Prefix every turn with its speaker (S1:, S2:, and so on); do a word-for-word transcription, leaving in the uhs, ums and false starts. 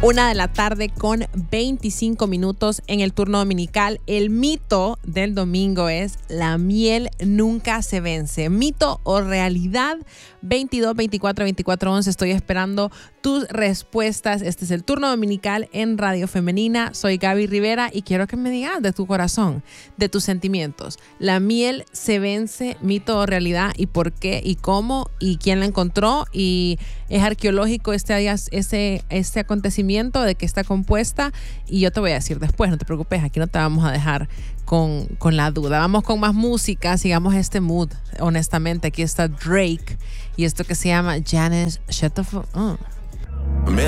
S1: Una de la tarde con veinticinco minutos en el turno dominical. El mito del domingo es: la miel nunca se vence. ¿Mito o realidad? veintidós, veinticuatro, veinticuatro, once. Estoy esperando tus respuestas. Este es el turno dominical en Radio Femenina. Soy Gaby Rivera y quiero que me digas de tu corazón, de tus sentimientos. ¿La miel se vence? ¿Mito o realidad? ¿Y por qué? ¿Y cómo? ¿Y quién la encontró? ¿Y es arqueológico este, este, este acontecimiento de que está compuesta? Y yo te voy a decir después, no te preocupes, aquí no te vamos a dejar con, con la duda. Vamos con más música, sigamos este mood. Honestamente, aquí está Drake y esto que se llama Janis Shut the Fuck Up.